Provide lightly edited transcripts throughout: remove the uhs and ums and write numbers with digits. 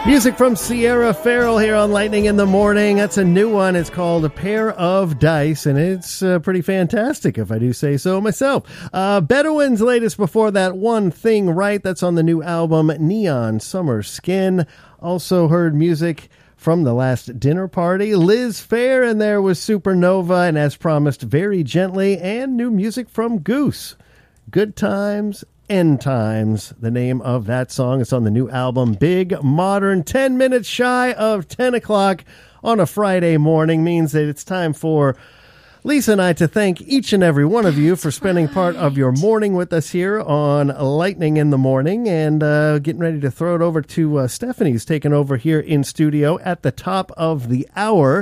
Music from Sierra Farrell here on Lightning in the Morning. That's a new one. It's called A Pair of Dice, and it's pretty fantastic, if I do say so myself. Bedouin's latest before that, One Thing Right. That's on the new album, Neon Summer Skin. Also heard music from The Last Dinner Party. Liz Phair, and there was Supernova, and as promised, Very Gently, and new music from Goose. Good Times, End Times, the name of that song. It's on the new album, Big Modern. 10 minutes shy of 10 o'clock on a Friday morning means that it's time for Lisa and I to thank each and every one of you for spending part of your morning with us here on Lightning in the Morning, and getting ready to throw it over to Stephanie, who's taking over here in studio at the top of the hour.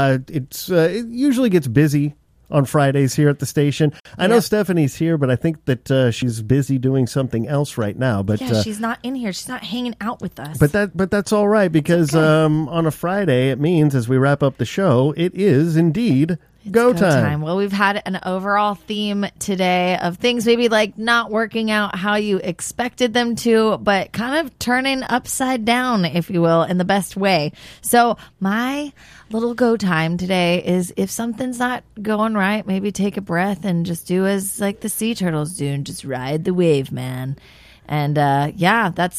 It usually gets busy on Fridays here at the station. I know Stephanie's here, but I think that she's busy doing something else right now. But she's not in here. She's not hanging out with us. But that's all right, because on a Friday, it means as we wrap up the show, it is indeed go time. Well, we've had an overall theme today of things maybe like not working out how you expected them to, but kind of turning upside down, if you will, in the best way. So my little go time today is, if something's not going right, maybe take a breath and just do as like the sea turtles do and just ride the wave, man. And that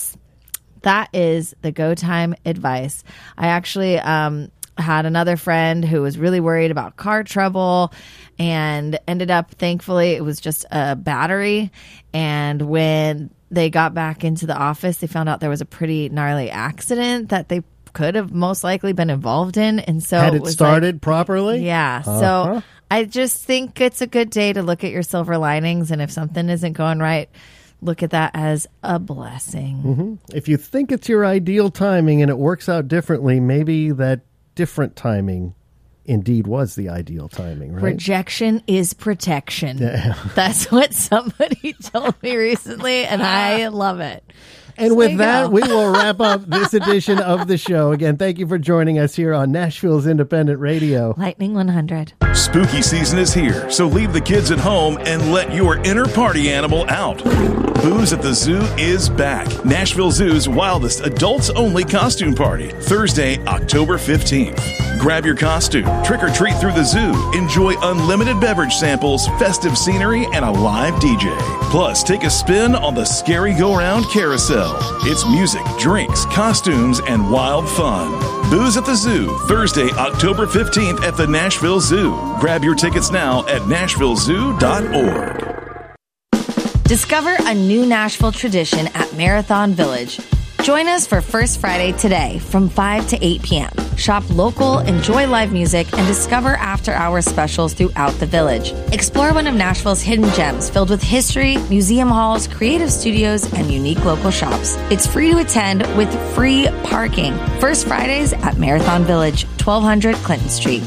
is the go time advice. I actually had another friend who was really worried about car trouble and ended up, thankfully, it was just a battery. And when they got back into the office, they found out there was a pretty gnarly accident that they could have most likely been involved in. And so had it started properly? Yeah. So I just think it's a good day to look at your silver linings. And if something isn't going right, look at that as a blessing. Mm-hmm. If you think it's your ideal timing and it works out differently, maybe that different timing indeed was the ideal timing, right? Rejection is protection. Yeah. That's what somebody told me recently, and I love it. And with that, we will wrap up this edition of the show. Again, thank you for joining us here on Nashville's Independent Radio. Lightning 100. Spooky season is here, so leave the kids at home and let your inner party animal out. Booze at the Zoo is back. Nashville Zoo's wildest adults-only costume party, Thursday, October 15th. Grab your costume, trick or treat through the zoo, enjoy unlimited beverage samples, festive scenery, and a live DJ. Plus, take a spin on the Scary Go-Round Carousel. It's music, drinks, costumes, and wild fun. Booze at the Zoo, Thursday, October 15th at the Nashville Zoo. Grab your tickets now at nashvillezoo.org. Discover a new Nashville tradition at Marathon Village. Join us for First Friday today from 5 to 8 p.m. Shop local, enjoy live music, and discover after-hour specials throughout the village. Explore one of Nashville's hidden gems filled with history, museum halls, creative studios, and unique local shops. It's free to attend with free parking. First Fridays at Marathon Village, 1200 Clinton Street.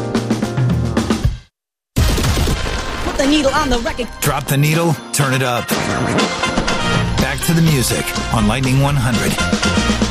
Put the needle on the record. Drop the needle, turn it up. Back to the music on Lightning 100.